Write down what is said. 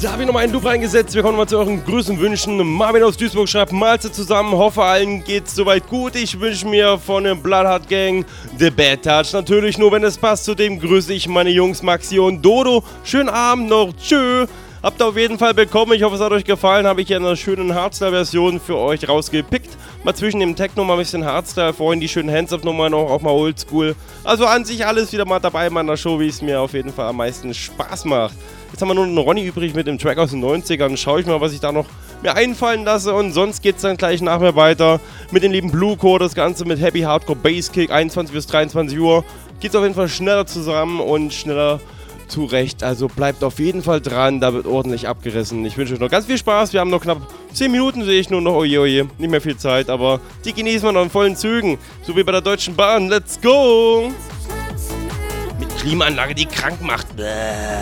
Da habe ich nochmal einen Loop reingesetzt. Wir kommen nochmal zu euren Grüßen wünschen. Marvin aus Duisburg schreibt: Mahlzeit zusammen. Hoffe, allen geht's soweit gut. Ich wünsche mir von der Bloodheart Gang The Bad Touch. Natürlich nur, wenn es passt. Zudem grüße ich meine Jungs Maxi und Dodo. Schönen Abend noch. Tschö. Habt ihr auf jeden Fall bekommen. Ich hoffe, es hat euch gefallen. Habe ich hier eine schöne Hardstyle-Version für euch rausgepickt. Mal zwischen dem Techno mal ein bisschen Hardstyle. Vorhin die schönen Hands-Up-Nummer noch, auch mal Oldschool. Also an sich alles wieder mal dabei in meiner Show, wie es mir auf jeden Fall am meisten Spaß macht. Jetzt haben wir nur einen Ronny übrig mit dem Track aus den 90ern. Schaue ich mal, was ich da noch mir einfallen lasse. Und sonst geht es dann gleich nach mir weiter mit dem lieben Blue Code. Das Ganze mit Happy Hardcore Basskick. 21 bis 23 Uhr. Geht es auf jeden Fall schneller zusammen und schneller zurecht. Also bleibt auf jeden Fall dran. Da wird ordentlich abgerissen. Ich wünsche euch noch ganz viel Spaß. Wir haben noch knapp 10 Minuten, sehe ich nur noch. Oje, oje. Nicht mehr viel Zeit. Aber die genießen wir noch in vollen Zügen. So wie bei der Deutschen Bahn. Let's go! Mit Klimaanlage, die krank macht. Bäh.